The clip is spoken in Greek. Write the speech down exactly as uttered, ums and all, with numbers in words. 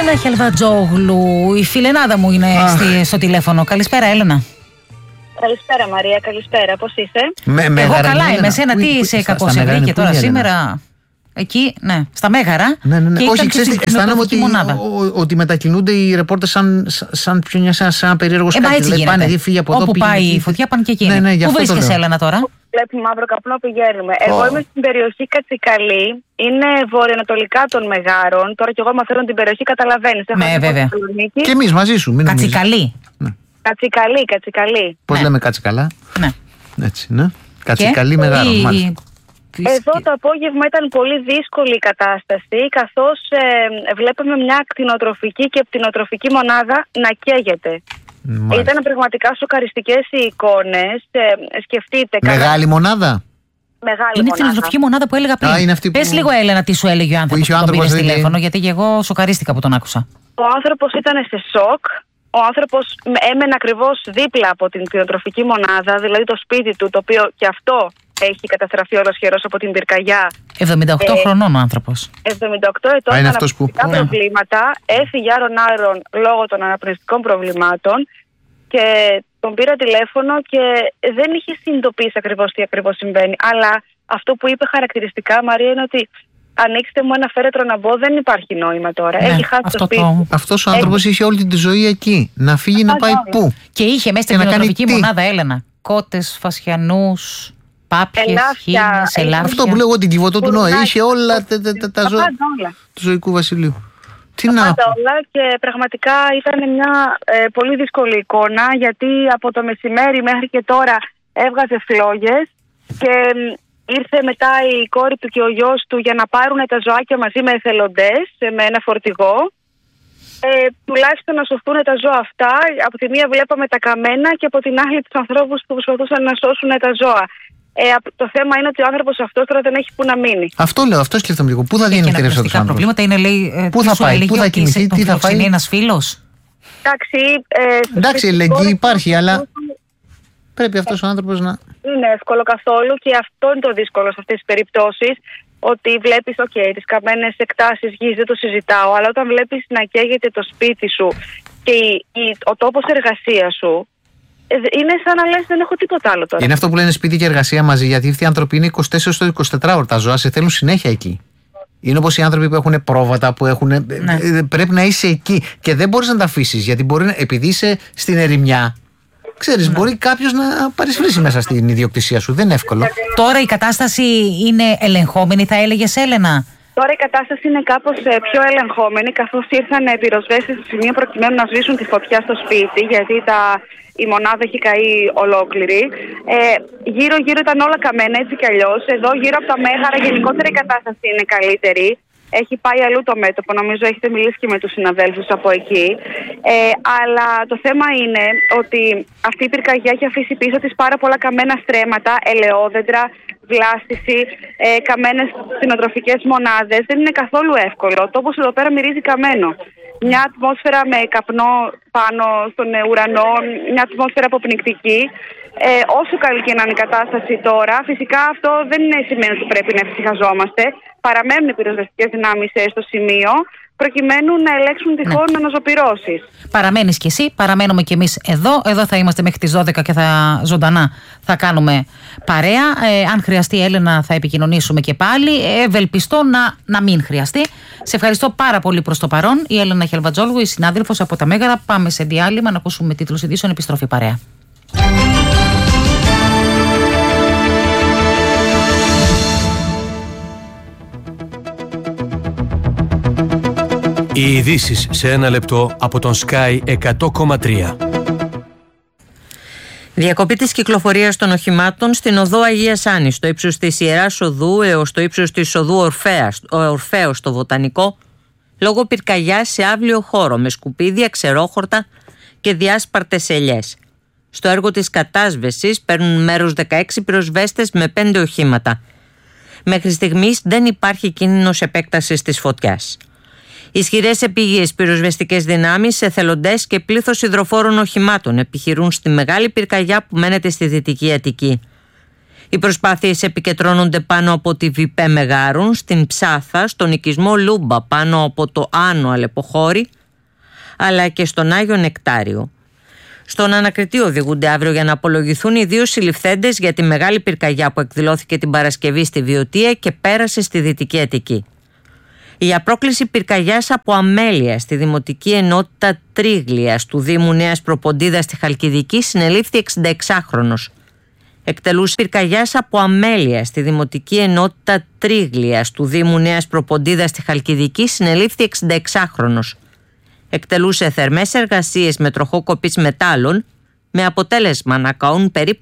Έλενα Χελβατζόγλου, η φιλενάδα μου είναι στη, στο τηλέφωνο. Καλησπέρα, Έλενα. Καλησπέρα, Μαρία, καλησπέρα. Πώς είσαι? Με, Εγώ καλά είμαι. Εσένα τι είσαι, κακός βρήκε τώρα σήμερα? Εκεί, ναι, στα Μέγαρα. Ναι, ναι, ναι. Και όχι, ξέρετε, αισθάνομαι ότι, ότι μετακινούνται οι ρεπόρτες σαν, σαν πιο μια σαν, σαν περίεργο σκάφη. Ε, μα έτσι δηλαδή, γίνεται. πάνε, φύγει από εδώ, όπου πάει εκεί. Η φωτιά, πάνε και εκείνοι. Ναι, ναι, πού βρίσκεσαι, Έλενα, τώρα? Βλέπουμε μαύρο καπνό, πηγαίνουμε. Oh. Εγώ είμαι στην περιοχή Κατσικαλή. Είναι βορειοανατολικά των Μεγάρων. Τώρα κι εγώ μαθαίνω την περιοχή, καταλαβαίνεις. Ναι, βέβαια. Και εμείς μαζί σου. Μην Κατσικαλή. Ναι. Κατσικαλή, Κατσικαλή. Πώς ναι. λέμε Κατσικαλά? Ναι. Έτσι, ναι. Κατσικαλή Μεγάρων, η... μάλιστα. Εδώ το απόγευμα ήταν πολύ δύσκολη η κατάσταση, καθώς ε, βλέπαμε μια κτηνοτροφική και πτηνοτροφική μονάδα να καίγεται. Μάλιστα. Ήταν πραγματικά σοκαριστικές οι εικόνες. Ε, σκεφτείτε. Μεγάλη καλά. μονάδα. Μεγάλη είναι η κτηνοτροφική μονάδα που έλεγα πριν. Α, που... Πες λίγο, Έλενα, τι σου έλεγε ο άνθρωπος που, που τον πήρε τηλέφωνο, γιατί και εγώ σοκαρίστηκα που τον άκουσα. Ο άνθρωπος ήταν σε σοκ. Ο άνθρωπος έμενε ακριβώς δίπλα από την κτηνοτροφική μονάδα, δηλαδή το σπίτι του, το οποίο και αυτό έχει καταστραφεί ολοσχερός από την πυρκαγιά. εβδομήντα οκτώ ε, χρονών ο άνθρωπος. εβδομήντα οκτώ ετών, με αναπνευστικά προβλήματα. Έφυγε άρον-άρον λόγω των αναπνευστικών προβλημάτων και τον πήρα τηλέφωνο και δεν είχε συνειδητοποιήσει ακριβώς τι ακριβώς συμβαίνει. Αλλά αυτό που είπε χαρακτηριστικά, Μαρία, είναι ότι ανοίξτε μου ένα φέρετρο να μπω, δεν υπάρχει νόημα τώρα. Ναι, έχει χάσει το σπίτι. Το... Αυτός ο άνθρωπος έχει... είχε όλη τη ζωή εκεί. Να φύγει, να πάει πού? Και είχε μέσα στην κτηνοτροφική μονάδα, Έλενα, κότες, φασιανούς, πάπιες, χήνες, ελάφια. Αυτό που λέω εγώ, την Κιβωτό του Νόε. Είχε όλα τα ζώα του ζωικού βασιλείου. Τι να... όλα και πραγματικά ήταν μια ε, πολύ δύσκολη εικόνα, γιατί από το μεσημέρι μέχρι και τώρα έβγαζε φλόγες και ήρθε μετά η κόρη του και ο γιος του για να πάρουν τα ζωάκια μαζί με εθελοντές, με ένα φορτηγό. Ε, τουλάχιστον να σωθούν τα ζώα αυτά. Από τη μία βλέπαμε τα καμένα και από την άλλη τους ανθρώπους που προσπαθούσαν να σώσουν τα ζώα. Ε, το θέμα είναι ότι ο άνθρωπος αυτός τώρα δεν έχει που να μείνει. Αυτό λέω, αυτό σκέφτομαι λίγο. Πού θα διανυκτερεύσει αυτός ο άνθρωπος? Προβλήματα είναι, λέει, πού θα πάει, πού θα κινηθεί, τι θα φάει? Είναι ένας φίλος. Εντάξει, ε, Εντάξει, ελεγγύη υπάρχει, αλλά πρέπει αυτός ο άνθρωπος να... Είναι εύκολο καθόλου και αυτό είναι το δύσκολο σε αυτές τις περιπτώσεις. Ότι βλέπεις, οκ, okay, τις καμένες εκτάσεις γης δεν το συζητάω, αλλά όταν βλέπεις να καίγεται το σπίτι σου και η, η, ο τόπος εργασίας σου, είναι σαν να λες δεν έχω τίποτα άλλο τώρα. Είναι αυτό που λένε σπίτι και εργασία μαζί, γιατί αυτοί οι άνθρωποι είναι είκοσι τέσσερα στο εικοσιτετράωρο, τα ζώα σε θέλουν συνέχεια εκεί. Είναι όπως οι άνθρωποι που έχουν πρόβατα, που έχουν. Ναι. Πρέπει να είσαι εκεί και δεν μπορείς να τα αφήσεις, γιατί μπορεί να, επειδή είσαι στην ερημιά. Ξέρεις, ναι. μπορεί κάποιος να παρισφρήσει μέσα στην ιδιοκτησία σου. Δεν είναι εύκολο. Τώρα η κατάσταση είναι ελεγχόμενη, θα έλεγες, Έλενα? Τώρα η κατάσταση είναι κάπως πιο ελεγχόμενη, καθώς ήρθαν πυροσβέστες στο σημείο προκειμένου να σβήσουν τη φωτιά στο σπίτι, γιατί τα, η μονάδα έχει καεί ολόκληρη. Ε, Γύρω-γύρω ήταν όλα καμένα, έτσι κι αλλιώς. Εδώ γύρω από τα Μέγαρα γενικότερα η κατάσταση είναι καλύτερη. Έχει πάει αλλού το μέτωπο, νομίζω έχετε μιλήσει και με τους συναδέλφους από εκεί. Ε, αλλά το θέμα είναι ότι αυτή η πυρκαγιά έχει αφήσει πίσω της πάρα πολλά καμένα στρέμματα, ελαιόδεντρα, βλάστηση, ε, καμένες κτηνοτροφικές μονάδες. Δεν είναι καθόλου εύκολο. Ο τόπος εδώ πέρα μυρίζει καμένο. Μια ατμόσφαιρα με καπνό πάνω στον ουρανό, μια ατμόσφαιρα αποπνικτική. Ε, όσο καλή και να είναι η κατάσταση τώρα, φυσικά αυτό δεν σημαίνει ότι πρέπει να εφησυχαζόμαστε. Παραμένουν οι πυροσβεστικές δυνάμεις στο σημείο, προκειμένου να ελέγξουν τυχόν ναι. αναζωπυρώσεις. Παραμένεις κι εσύ, παραμένουμε κι εμείς εδώ. Εδώ θα είμαστε μέχρι τις δώδεκα και θα ζωντανά θα κάνουμε παρέα. Ε, αν χρειαστεί, Έλενα, θα επικοινωνήσουμε και πάλι. Ευελπιστώ να, να μην χρειαστεί. Σε ευχαριστώ πάρα πολύ προς το παρόν. Η Έλενα Χελβατζόγλου, η συνάδελφος από τα Μέγαρα. Πάμε σε διάλειμμα να ακούσουμε τίτλους ειδήσεων. Επιστροφή παρέα. Οι ειδήσεις σε ένα λεπτό από τον Sky εκατό κόμμα τρία. Διακοπή της κυκλοφορίας των οχημάτων στην οδό Αγίας Άννης, στο ύψος της Ιεράς Οδού έως το ύψος της οδού Ορφέας, Ορφέως στο Βοτανικό, λόγω πυρκαγιάς σε άβλιο χώρο με σκουπίδια, ξερόχορτα και διάσπαρτες ελιές. Στο έργο της κατάσβεσης παίρνουν μέρος δεκαέξι πυροσβέστες με πέντε οχήματα. Μέχρι στιγμής δεν υπάρχει κίνδυνος επέκτασης της φωτιάς. Ισχυρές επίγειες πυροσβεστικές δυνάμεις, εθελοντές και πλήθος υδροφόρων οχημάτων επιχειρούν στη μεγάλη πυρκαγιά που μένεται στη Δυτική Αττική. Οι προσπάθειες επικεντρώνονται πάνω από τη Βιπέ Μεγάρουν, στην Ψάθα, στον οικισμό Λούμπα πάνω από το Άνω Αλεποχώρι, αλλά και στον Άγιο Νεκτάριο. Στον ανακριτή οδηγούνται αύριο για να απολογηθούν οι δύο συλληφθέντες για τη μεγάλη πυρκαγιά που εκδηλώθηκε την Παρασκευή στη Βιωτία και πέρασε στη Δυτική Αττική. Η απρόκληση πυρκαγιάς από αμέλεια στη Δημοτική Ενότητα Τρίγλιας του Δήμου Νέας Προποντίδας στη Χαλκιδική συνελήφθη εξηνταεξάχρονος. Εκτελούσε πυρκαγιάς από αμέλεια στη Δημοτική Ενότητα Τρίγλιας του Δήμου Νέας Προποντίδας στη Χαλκιδική συνελήφθη εξηνταεξάχρονος. Εκτελούσε θερμές εργασίες με τροχό κοπής μετάλλων με αποτέλεσμα να καούν περίπου